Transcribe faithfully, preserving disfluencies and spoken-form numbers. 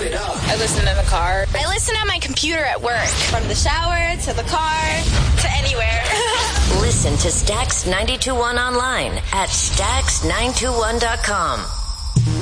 it up. I listen in the car. I listen on my computer at work. From the shower to the car to anywhere. Listen to Stax ninety-two point one online at stax nine two one dot com.